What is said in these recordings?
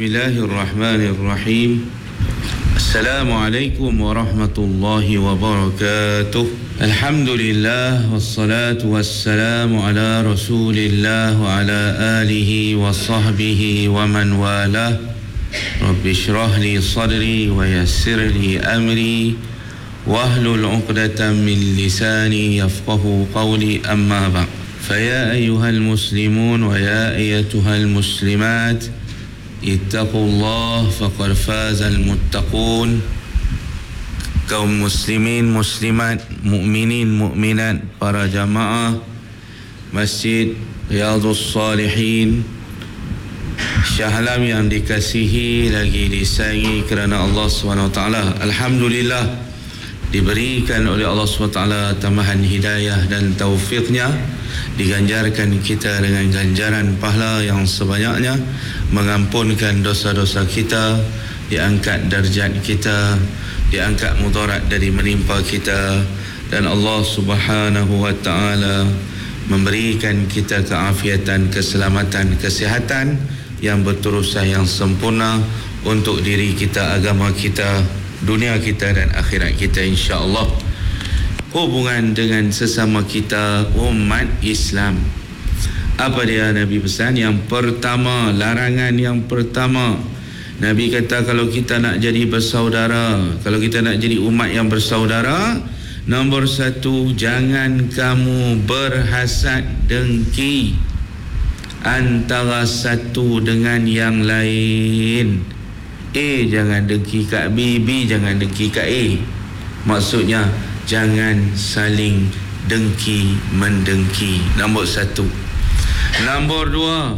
Bismillahirrahmanirrahim. Assalamualaikum warahmatullahi wabarakatuh. Alhamdulillah wassalatu wassalamu ala Rasulillah wa ala alihi wa sahbihi wa man walah. Rabbi shrah li sadri wa yassir li amri wahlul 'uqdatam min lisani yafqahu qawli, amma ba'd. Faya ayyuhal muslimun wa ya ayyatuhal muslimat, ittaqullah faqad fazal muttaqun. Kaum muslimin, muslimat, mukminin, mukminat, para jamaah Masjid Riyadhus Salihin Shah Alam yang dikasihi lagi disayangi kerana Allah SWT. Alhamdulillah, diberikan oleh Allah SWT tambahan hidayah dan taufiknya, diganjarkan kita dengan ganjaran pahala yang sebanyaknya, mengampunkan dosa-dosa kita, diangkat darjat kita, diangkat mudarat dari menimpa kita, dan Allah Subhanahu wa taala memberikan kita keafiatan, keselamatan, kesihatan yang berterusan, yang sempurna untuk diri kita, agama kita, dunia kita dan akhirat kita, insya-Allah. Hubungan dengan sesama kita umat Islam, apa dia Nabi pesan? Yang pertama, larangan yang pertama, Nabi kata kalau kita nak jadi bersaudara, kalau kita nak jadi umat yang bersaudara, nombor satu, jangan kamu berhasad dengki antara satu dengan yang lain. A jangan dengki kat B, B jangan dengki kat A. Maksudnya jangan saling dengki mendengki. Nombor satu. Nombor dua,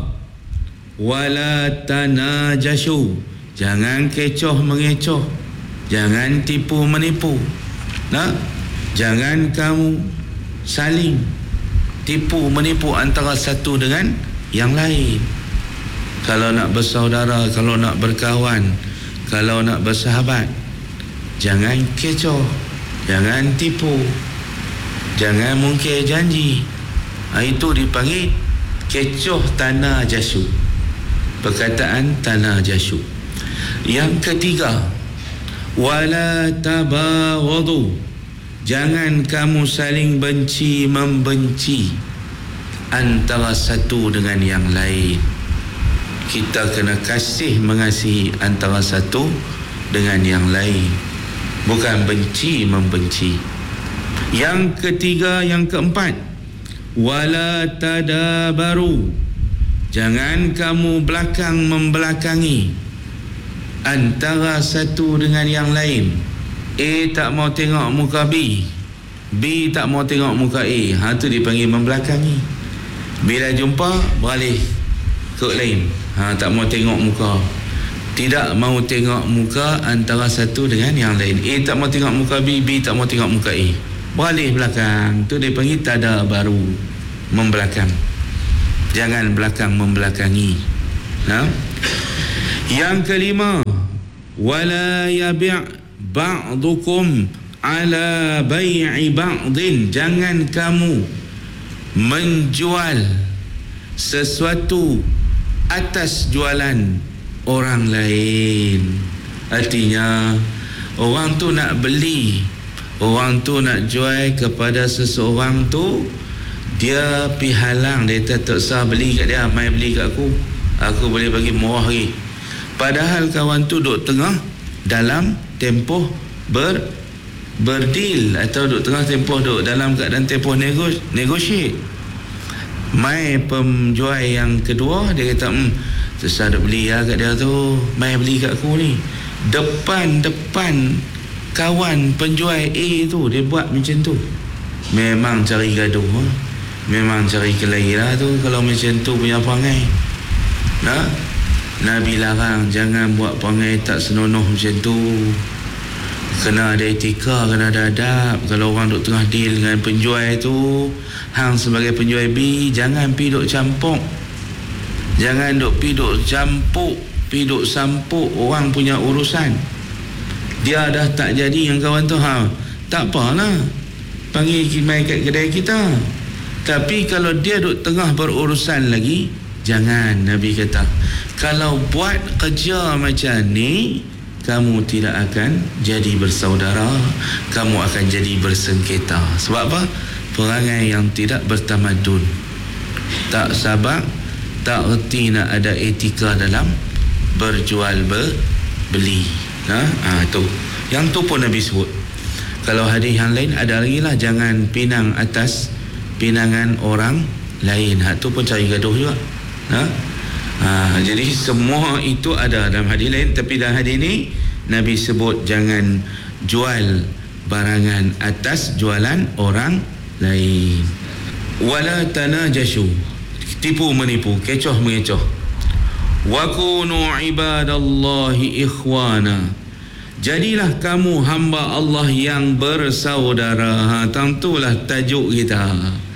wala tanajashu, jangan kecoh mengecoh, jangan tipu menipu. Nah, jangan kamu saling tipu menipu antara satu dengan yang lain. Kalau nak bersaudara, kalau nak berkawan, kalau nak bersahabat, jangan kecoh, jangan tipu, jangan mungkir janji. Itu dipanggil kecoh tanah jasu, perkataan tanah jasu. Yang ketiga, wala tabaghadu, jangan kamu saling benci membenci antara satu dengan yang lain. Kita kena kasih mengasihi antara satu dengan yang lain, bukan benci membenci. Yang ketiga, yang keempat, wala tadabaru, jangan kamu belakang membelakangi antara satu dengan yang lain. A tak mau tengok muka B, B tak mau tengok muka A. Tu dipanggil membelakangi. Bila jumpa, beralih ke lain. Tak mau tengok muka, tidak mau tengok muka antara satu dengan yang lain. A tak mau tengok muka B, B tak mau tengok muka A, beralih belakang. Tu dia panggil tada baru, membelakang. Jangan belakang membelakangi. Yang kelima, wala yabi' ba'dukum ala bai'i ba'din, jangan kamu menjual sesuatu atas jualan orang lain. Artinya orang tu nak beli, orang tu nak jual kepada seseorang tu, dia pergi halang, dia tak sah beli kat dia, mai beli kat aku boleh bagi murah lagi. Padahal kawan tu duduk tengah dalam tempoh berdil, atau duduk tengah tempoh, duduk dalam keadaan tempoh negotiate. Mai penjual yang kedua, dia kata susah nak beli kat dia tu, mai beli kat aku ni. Depan kawan penjual A tu dia buat macam tu. Memang cari gaduh, memang cari kelahi lah tu kalau macam tu punya perangai. Nabi larang jangan buat perangai tak senonoh macam tu. Kena ada etika, kena ada adab. Kalau orang duk tengah deal dengan penjual tu, hang sebagai penjual B, jangan pergi duk campur, jangan duk pergi duk campur, pergi duk sampuk orang punya urusan. Dia dah tak jadi yang kawan tu, tak apalah, panggil mai kat kedai kita. Tapi kalau dia duk tengah berurusan lagi, Jangan. Nabi kata, kalau buat kerja macam ni, kamu tidak akan jadi bersaudara, kamu akan jadi bersengketa. Sebab apa? Perangai yang tidak bertamadun, tak sabar, tak erti nak ada etika dalam berjual beli. Tu. Yang tu pun Nabi sebut. Kalau hadis yang lain ada lagi lah, jangan pinang atas pinangan orang lain. Tu pun cari gaduh juga. Jadi semua itu ada dalam hadis lain, tapi dalam hadis ini Nabi sebut jangan jual barangan atas jualan orang lain. Wala tanajashu, tipu menipu, kecoh mengecoh. Wa kunu ibadallahi ikhwana, jadilah kamu hamba Allah yang bersaudara. Tentulah tajuk kita.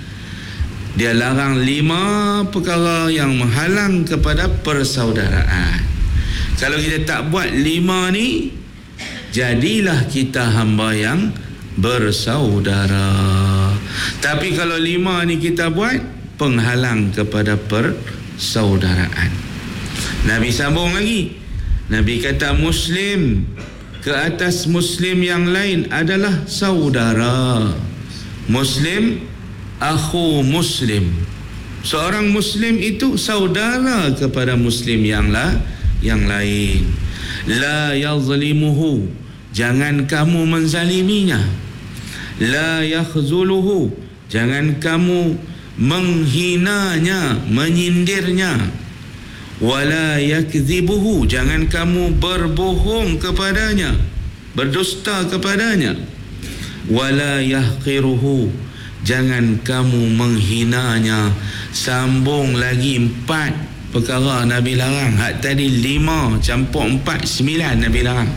Dia larang 5 perkara yang menghalang kepada persaudaraan. Kalau kita tak buat 5 ni, jadilah kita hamba yang bersaudara. Tapi kalau 5 ni kita buat, penghalang kepada persaudaraan. Nabi sambung lagi. Nabi kata Muslim ke atas Muslim yang lain adalah saudara. Muslim akhu Muslim, seorang Muslim itu saudara kepada Muslim yang lain. La yazlimuhu, jangan kamu menzaliminya. La yakhzuluhu, jangan kamu menghinanya, menyindirnya. Wala yakdzibuhu, jangan kamu berbohong kepadanya, berdusta kepadanya. Wala yahqiruhu, jangan kamu menghinanya. Sambung lagi 4 perkara Nabi larang. Hak tadi 5 campur 4, 9 Nabi larang.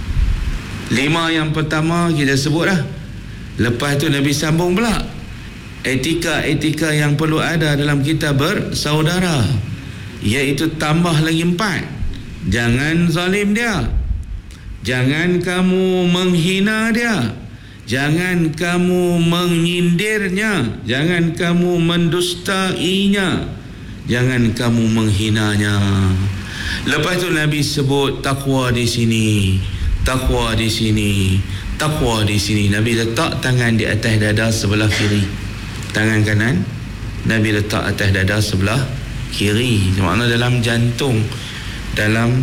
5 yang pertama kita sebut dah. Lepas tu Nabi sambung pula etika-etika yang perlu ada dalam kita bersaudara, iaitu tambah lagi 4. Jangan zalim dia, jangan kamu menghina dia, jangan kamu menyindirnya, jangan kamu mendustainya, jangan kamu menghinanya. Lepas tu Nabi sebut takwa di sini, takwa di sini, takwa di sini. Nabi letak tangan di atas dada sebelah kiri, tangan kanan Nabi letak atas dada sebelah kiri. Makna dalam jantung, dalam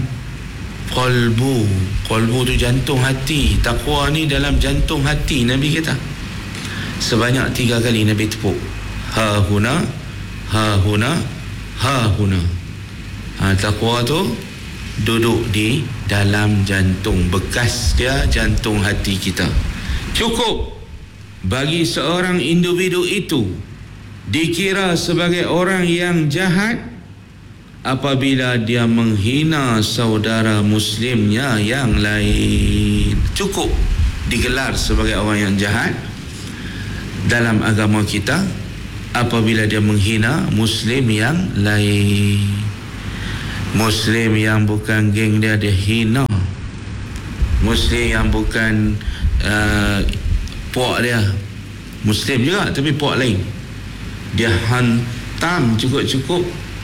Qalbu tu jantung hati. Takwa ni dalam jantung hati. Nabi kata sebanyak 3 kali Nabi tepuk, ha huna, ha huna, ha huna. Takwa tu duduk di dalam jantung, bekas dia jantung hati kita. Cukup bagi seorang individu itu dikira sebagai orang yang jahat apabila dia menghina saudara muslimnya yang lain. Cukup digelar sebagai orang yang jahat dalam agama kita apabila dia menghina muslim yang lain. Muslim yang bukan geng dia hina. Muslim yang bukan puak dia muslim juga tapi puak lain, dia hantam cukup-cukup.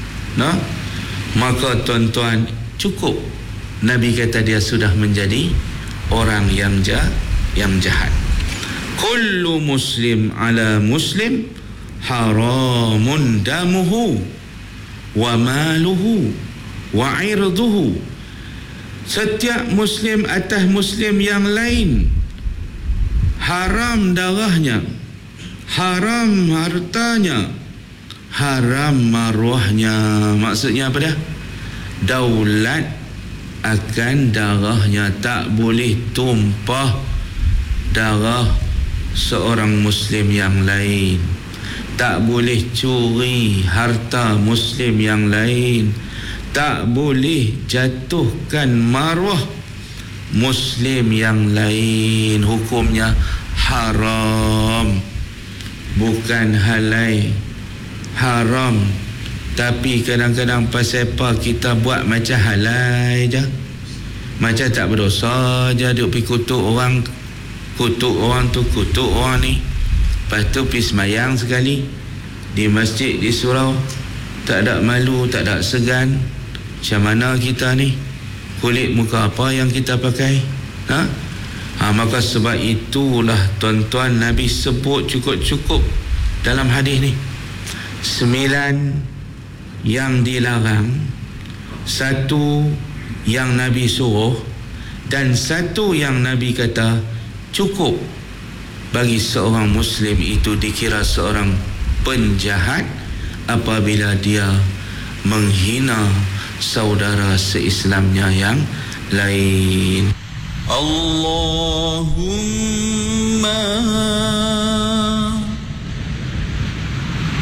Maka tuan-tuan, cukup. Nabi kata dia sudah menjadi orang yang jahat. Kullu muslim ala muslim haramun damuhu wa maluhu wa irduhu. Setiap muslim atas muslim yang lain haram darahnya, haram hartanya, haram maruahnya. Maksudnya apa dah? Daulat akan darahnya. Tak boleh tumpah darah seorang muslim yang lain. Tak boleh curi harta muslim yang lain. Tak boleh jatuhkan maruah muslim yang lain. Hukumnya haram, bukan halal. Haram. Tapi kadang-kadang pasal apa kita buat macam halal je, macam tak berdosa je. Duk pergi kutuk orang tu, kutuk orang ni. Lepas tu pergi semayang sekali di masjid di surau, tak ada malu, tak ada segan. Macam mana kita ni? Kulit muka apa yang kita pakai? Maka sebab itulah tuan-tuan, Nabi sebut cukup-cukup dalam hadis ni 9 yang dilarang, 1 yang Nabi suruh, dan 1 yang Nabi kata cukup bagi seorang Muslim itu dikira seorang penjahat apabila dia menghina saudara seislamnya yang lain. Allahumma